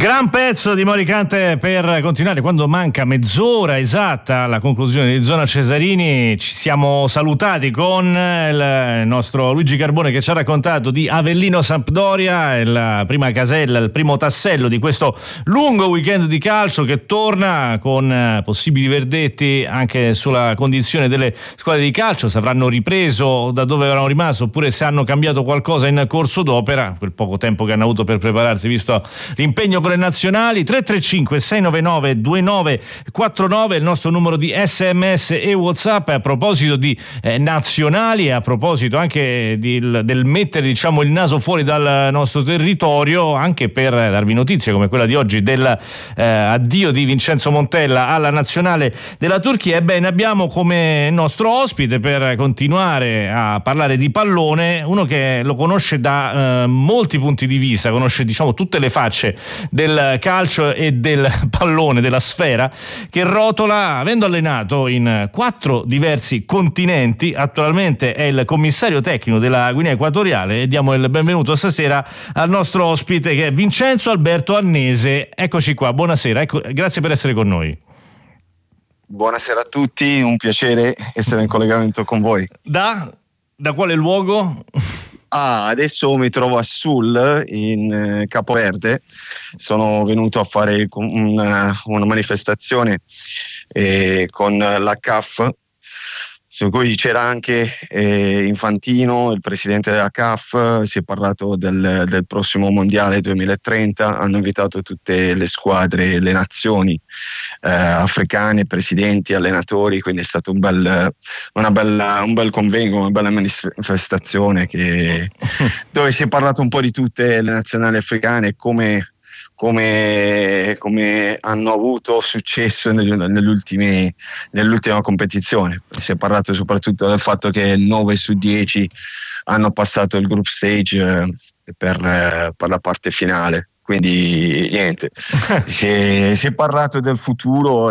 Gran pezzo di Moricante per continuare quando manca mezz'ora esatta alla conclusione di Zona Cesarini. Ci siamo salutati con il nostro Luigi Carbone che ci ha raccontato di Avellino Sampdoria, la prima casella, il primo tassello di questo lungo weekend di calcio che torna con possibili verdetti anche sulla condizione delle squadre di calcio, se avranno ripreso da dove erano rimasto oppure se hanno cambiato qualcosa in corso d'opera, quel poco tempo che hanno avuto per prepararsi visto l'impegno con le nazionali. 335 699 2949 il nostro numero di SMS e WhatsApp. A proposito di nazionali e a proposito anche del mettere diciamo il naso fuori dal nostro territorio, anche per darvi notizie come quella di oggi del addio di Vincenzo Montella alla nazionale della Turchia, ebbene abbiamo come nostro ospite per continuare a parlare di pallone uno che lo conosce da molti punti di vista, conosce diciamo tutte le facce del calcio e del pallone, della sfera che rotola, avendo allenato in 4 diversi continenti. Attualmente è il commissario tecnico della Guinea Equatoriale e diamo il benvenuto stasera al nostro ospite che è Vincenzo Alberto Annese. Eccoci qua, buonasera, grazie per essere con noi. Buonasera a tutti, un piacere essere in collegamento con voi. Da quale luogo? Adesso mi trovo a Sul, in Capoverde. Sono venuto a fare una manifestazione con la CAF, su cui c'era anche Infantino, il presidente della CAF. Si è parlato del prossimo mondiale 2030, hanno invitato tutte le squadre, le nazioni africane, presidenti, allenatori, quindi è stato un bel convegno, una bella manifestazione dove si è parlato un po' di tutte le nazionali africane, come hanno avuto successo nell'ultima competizione. Si è parlato soprattutto del fatto che 9 su 10 hanno passato il group stage per la parte finale. Quindi niente, si è parlato del futuro